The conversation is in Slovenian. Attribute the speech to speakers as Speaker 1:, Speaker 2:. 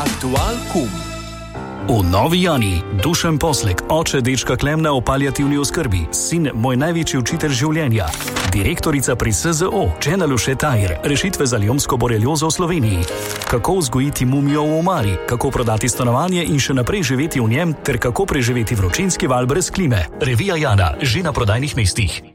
Speaker 1: Aktual kum.
Speaker 2: V Novi Jani, Dušan Poslek, oče dečka Klemna o paliativni oskrbi, sin moj največji učitelj življenja, direktorica pri SZO, Džena Luše Tajer, rešitve za lijomsko boreliozo v Sloveniji, kako vzgojiti mumijo v omari, kako prodati stanovanje in še naprej živeti v njem, ter kako preživeti vročinski val brez klime. Revija Jana, že na prodajnih mestih.